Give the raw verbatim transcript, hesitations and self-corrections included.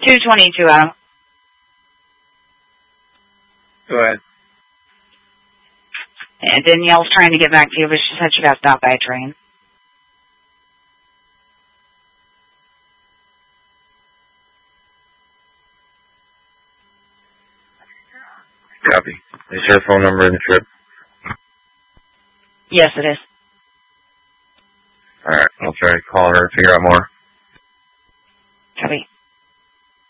two twenty-two, Adam. Go ahead. And Danielle's trying to get back to you, but she said she got stopped by a train. Copy. Is your phone number in the trip? Yes, it is. Alright, I'll try to call her, figure out more. Copy.